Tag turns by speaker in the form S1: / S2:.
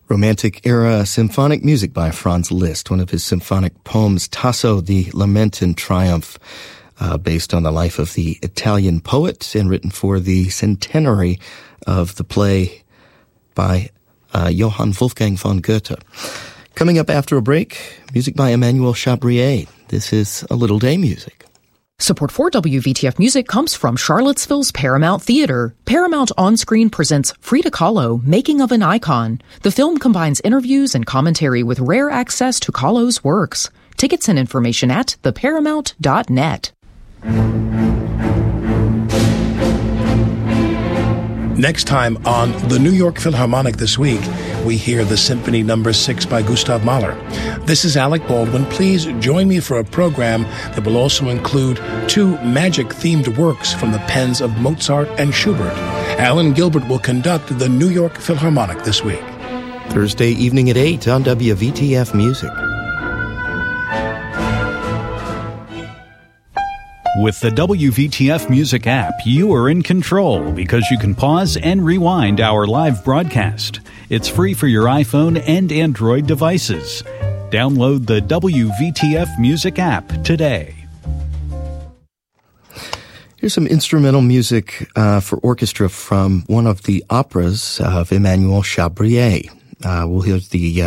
S1: Romantic era symphonic music by Franz Liszt, one of his symphonic poems, Tasso, the Lament and Triumph, based on the life of the Italian poet and written for the centenary of the play by Johann Wolfgang von Goethe. Coming up after a break, music by Emmanuel Chabrier. This is A Little Day Music.
S2: Support for WVTF Music comes from Charlottesville's Paramount Theater. Paramount On-Screen presents Frida Kahlo, Making of an Icon. The film combines interviews and commentary with rare access to Kahlo's works. Tickets and information at theparamount.net.
S3: Next time on the New York Philharmonic This Week, we hear the Symphony No. 6 by Gustav Mahler. This is Alec Baldwin. Please join me for a program that will also include 2 magic-themed works from the pens of Mozart and Schubert. Alan Gilbert will conduct the New York Philharmonic This Week.
S1: Thursday evening at 8 on WVTF Music.
S4: With the WVTF Music app, you are in control because you can pause and rewind our live broadcast. It's free for your iPhone and Android devices. Download the WVTF Music app today.
S1: Here's some instrumental music for orchestra from one of the operas of Emmanuel Chabrier. We'll hear the